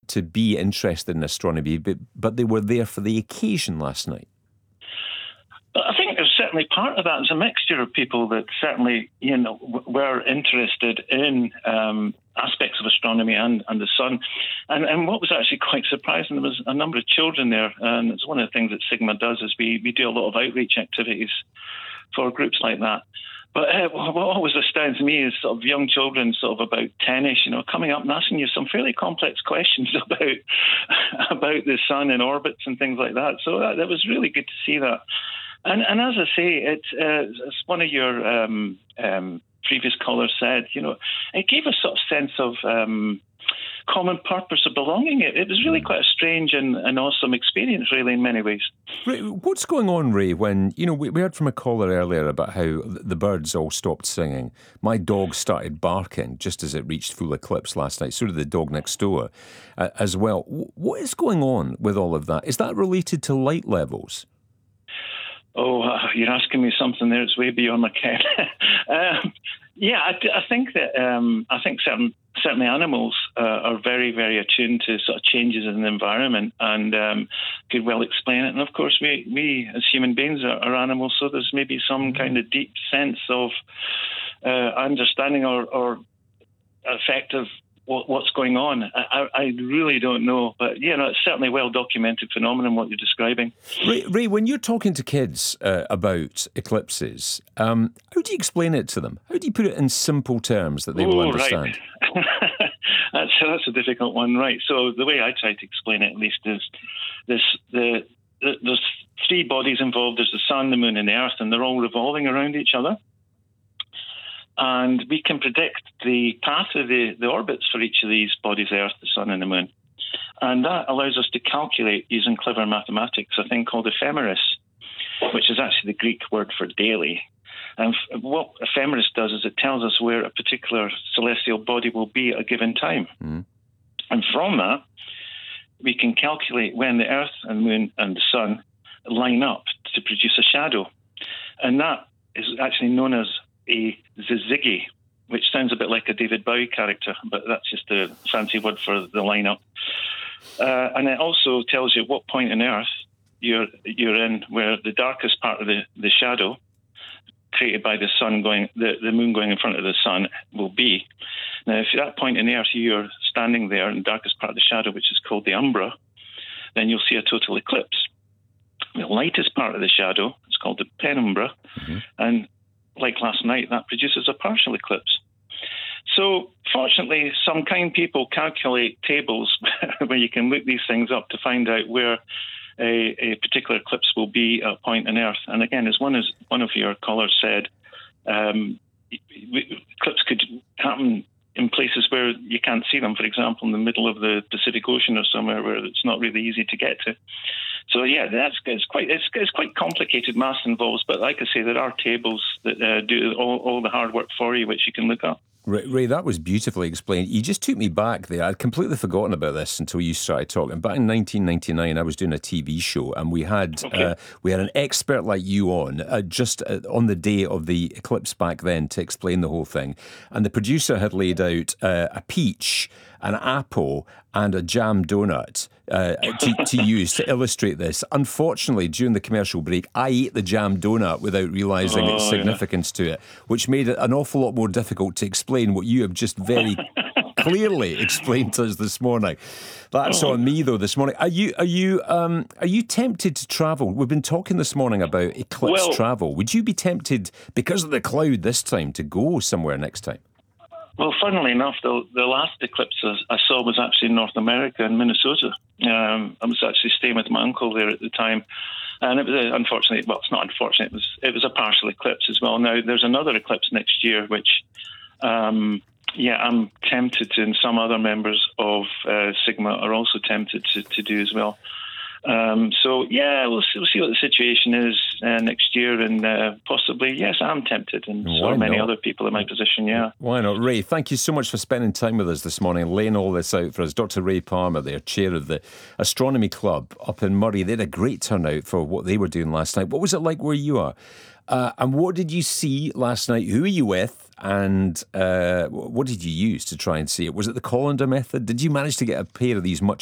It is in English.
to be interested in astronomy, but they were there for the occasion last night. I think there's certainly part of that. There's a mixture of people that certainly, were interested in aspects of astronomy and the sun. And what was actually quite surprising, there was a number of children there. And it's one of the things that Sigma does is we do a lot of outreach activities for groups like that. But what always astounds me is sort of young children, sort of about 10-ish, coming up and asking you some fairly complex questions about the sun and orbits and things like that. So that was really good to see that. And as I say, it's one of your previous callers said, it gave a sort of sense of common purpose of belonging. It was really quite a strange and awesome experience, really, in many ways. Ray, what's going on, Ray, when, we heard from a caller earlier about how the birds all stopped singing. My dog started barking just as it reached full eclipse last night. So did the dog next door as well. What is going on with all of that? Is that related to light levels? Oh, you're asking me something there that's way beyond my ken. I think that certainly animals are very, very attuned to sort of changes in the environment and could well explain it. And of course, we as human beings are animals, so there's maybe some kind of deep sense of understanding or effect of what's going on. I really don't know, but it's certainly a well-documented phenomenon what you're describing. Ray, when you're talking to kids about eclipses, how do you explain it to them? How do you put it in simple terms that they will understand? Right. That's a difficult one, right? So the way I try to explain it, at least, is there's three bodies involved. There's the sun, the moon, and the earth, and they're all revolving around each other. And we can predict the path of the orbits for each of these bodies, the Earth, the Sun, and the Moon. And that allows us to calculate using clever mathematics, a thing called ephemeris, which is actually the Greek word for daily. And what ephemeris does is it tells us where a particular celestial body will be at a given time. Mm. And from that, we can calculate when the Earth and Moon and the Sun line up to produce a shadow. And that is actually known as a syzygy, which sounds a bit like a David Bowie character, but that's just a fancy word for the lineup. And it also tells you what point on Earth you're in, where the darkest part of the shadow created by the moon going in front of the sun will be. Now, if at that point in Earth you're standing there in the darkest part of the shadow, which is called the umbra, then you'll see a total eclipse. The lightest part of the shadow is called the penumbra, and like last night, that produces a partial eclipse. So, fortunately, some kind people calculate tables where you can look these things up to find out where a particular eclipse will be at a point on Earth. And again, as one of your callers said, eclipse could happen in places where you can't see them. For example, in the middle of the Pacific Ocean or somewhere where it's not really easy to get to. So yeah, it's quite complicated. Math involved, but like I say, there are tables that do all the hard work for you, which you can look up. Ray, that was beautifully explained. You just took me back there. I'd completely forgotten about this until you started talking. Back in 1999, I was doing a TV show, and we had an expert like you on just on the day of the eclipse back then to explain the whole thing. And the producer had laid out a peach, an apple, and a jam donut to use to illustrate this. Unfortunately, during the commercial break, I ate the jam donut without realising its significance to it, which made it an awful lot more difficult to explain what you have just very clearly explained to us this morning. That's on me, though, this morning. Are you tempted to travel? We've been talking this morning about eclipse travel. Would you be tempted, because of the cloud this time, to go somewhere next time? Well, funnily enough, the last eclipse I saw was actually in North America, in Minnesota. I was actually staying with my uncle there at the time. And it was unfortunately, well, it's not unfortunate, it was a partial eclipse as well. Now, there's another eclipse next year, which, I'm tempted to, and some other members of Sigma are also tempted to do as well. So, yeah, we'll see what the situation is next year, and possibly, yes, I'm tempted, and so are many other people in my position, yeah. Why not? Ray, thank you so much for spending time with us this morning, laying all this out for us. Dr. Ray Palmer, there, chair of the Astronomy Club up in Murray. They had a great turnout for what they were doing last night. What was it like where you are? And what did you see last night? Who were you with? And what did you use to try and see it? Was it the colander method? Did you manage to get a pair of these much